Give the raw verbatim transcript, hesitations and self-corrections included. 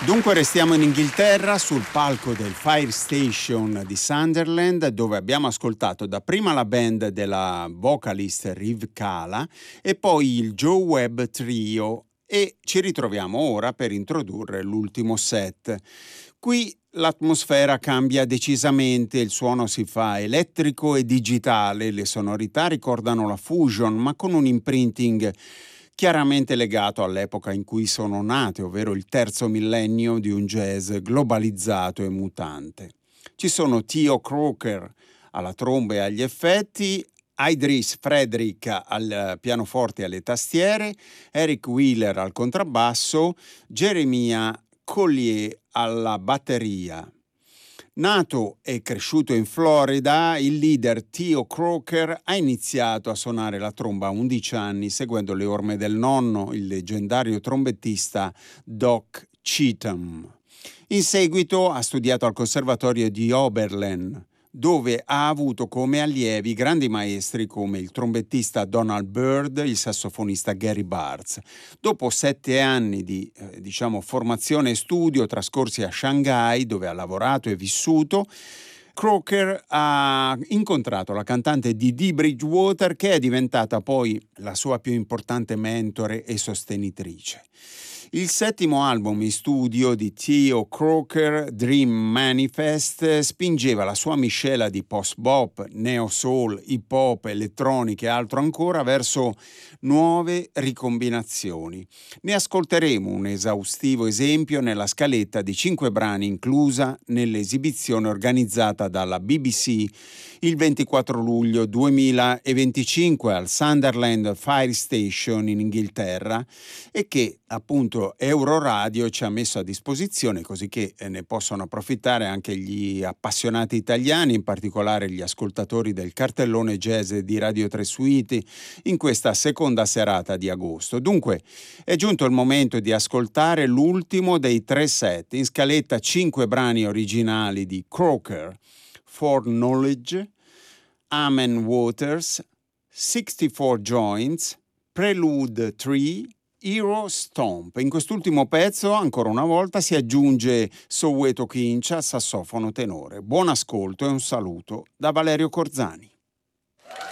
Dunque restiamo in Inghilterra sul palco del Fire Station di Sunderland, dove abbiamo ascoltato dapprima la band della vocalist Riv Kala e poi il Joe Webb Trio, e ci ritroviamo ora per introdurre l'ultimo set. Qui l'atmosfera cambia decisamente, il suono si fa elettrico e digitale, le sonorità ricordano la fusion ma con un imprinting chiaramente legato all'epoca in cui sono nate, ovvero il terzo millennio di un jazz globalizzato e mutante. Ci sono Theo Croker alla tromba e agli effetti, Idris Frederick al pianoforte e alle tastiere, Eric Wheeler al contrabbasso, Jeremiah Collier alla batteria. Nato e cresciuto in Florida, il leader Theo Croker ha iniziato a suonare la tromba a undici anni, seguendo le orme del nonno, il leggendario trombettista Doc Cheatham. In seguito ha studiato al Conservatorio di Oberlin, dove ha avuto come allievi grandi maestri come il trombettista Donald Byrd, il sassofonista Gary Bartz. Dopo sette anni di eh, diciamo, formazione e studio trascorsi a Shanghai, dove ha lavorato e vissuto, Croker ha incontrato la cantante Dee Bridgewater, che è diventata poi la sua più importante mentore e sostenitrice. Il settimo album in studio di Theo Croker, Dream Manifest, spingeva la sua miscela di post-bop, neo-soul, hip-hop, elettronica e altro ancora verso nuove ricombinazioni. Ne ascolteremo un esaustivo esempio nella scaletta di cinque brani inclusa nell'esibizione organizzata dalla B B C il ventiquattro luglio duemilaventicinque al Sunderland Fire Station in Inghilterra, e che appunto Euroradio ci ha messo a disposizione, così che ne possono approfittare anche gli appassionati italiani, in particolare gli ascoltatori del cartellone jazz di Radio tre Suite in questa seconda serata di agosto. Dunque è giunto il momento di ascoltare l'ultimo dei tre set, in scaletta cinque brani originali di Croker: For Knowledge, Amen Waters, sessantaquattro Joints, Prelude tre, Hero Stomp. In quest'ultimo pezzo, ancora una volta, si aggiunge Soweto Kinch al sassofono tenore. Buon ascolto e un saluto da Valerio Corzani.